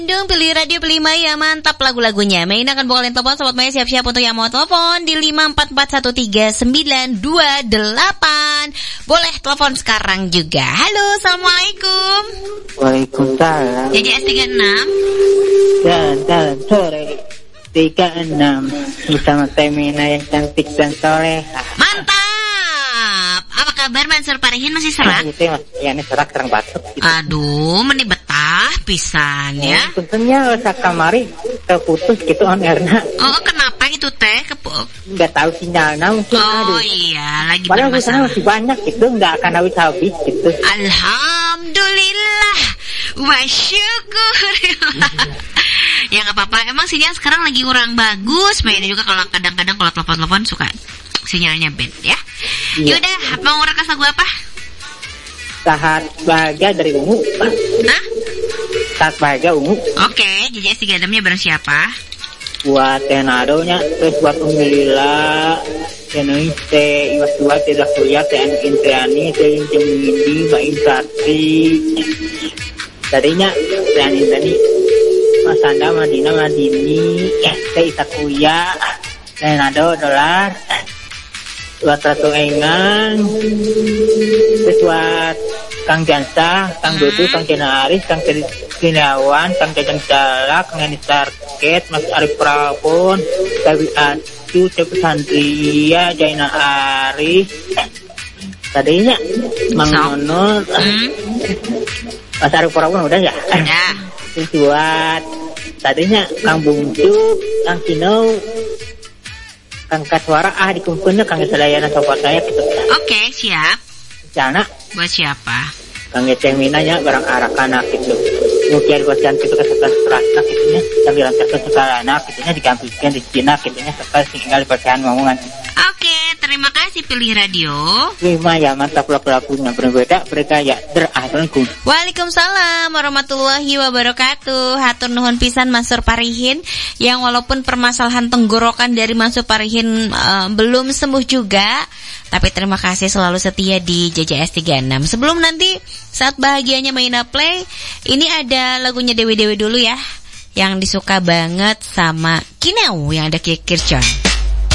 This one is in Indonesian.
Bandung, pilih radio, pilih Maya, mantap lagu-lagunya. Main akan bukalin telepon, Sobat Maya siap-siap untuk yang mau telepon di 5441398. Boleh telepon sekarang juga. Halo, Assalamualaikum. Waalaikumsalam. Jadi S36. Jalan sore 36 bersama Temina yang cantik dan soleha. Mantap. Apa kabar Mansur Parihin, masih serak? Itu ya ini serak terang batuk gitu. Aduh, meni betah pisan ya. Tentunya usah kamari terputus gitu on airnya. Oh, kenapa itu teh? Nggak tahu sinyalnya mungkin. Oh iya, lagi padahal bermasalah. masih banyak gitu, nggak akan habis gitu. Alhamdulillah wa syukur. Ya nggak apa-apa. Emang sinyal sekarang lagi kurang bagus. Mainnya juga kalau kadang-kadang kalau telepon-telepon suka sinyalnya bad ya. Iya. Yaudah, mau rekas lagu apa? Saat bahagia dari Ungu. Hah? Saat bahagia Ungu. Oke, JJS 36-nya bareng siapa? Buat Tenado-nya, terus buat Umilila, Indonesia, Iwas Dua, Tidak Kuliah, TN Intriani, TN Jemini, Mbak Insati. Tadinya TN Intriani, Mas Anda, Madina, Madini, Teh Itakuya, Tenado, Dolar, buat Ratu Engang, terus buat Kang Jansa, Kang Dudu, Kang Jena Aris, Kang Kinawan, Kang Jajang Jalak, Kang Yanis Target, Mas Arif Prabon, Dewi Acu, Cepu Sandria, Jaina Aris, tadinya Mang Nono, Mas Arif Prabon udah ya? Ya. Terus buat tadinya Kang Bungcu, Kang Kino, Kang Kaswara, dikumpulnya Kang Sedayana sobat saya gitu. Oke, siap. Sana Buat siapa? Kang Ceminanya barang anak-anak gitu. Mungkin buat cantik itu kesetaraan gitunya, sambil lancar kesetaraan gitunya digampilkan di Cina gitunya sekali tinggal percayaan ngomongan. Oke, terima kasih pilih radio. Lima ya mantap lagu-lagunya berbeda mereka ya Assalamualaikum. Waalaikumsalam warahmatullahi wabarakatuh. Hatur nuhun pisan Mansur Parihin yang walaupun permasalahan tenggorokan dari Mansur Parihin belum sembuh juga, tapi terima kasih selalu setia di JJS 36. Sebelum nanti saat bahagianya Maina Play, ini ada lagunya Dewi-Dewi dulu ya, yang disuka banget sama Kineu yang ada Kircon.